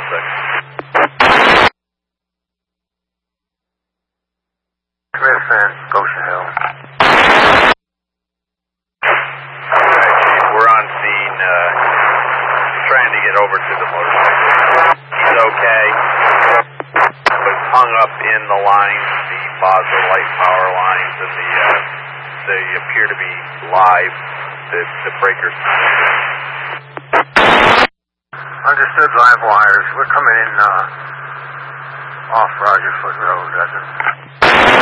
Smith and Goshen Hill. Alright, Chief, we're on scene, trying to get over to the motorcycle. He's okay, but hung up in the lines, the Basel light power lines, and they appear to be live. The breakers. Understood, live wires. We're coming in off Roger Foot Road, doesn't it?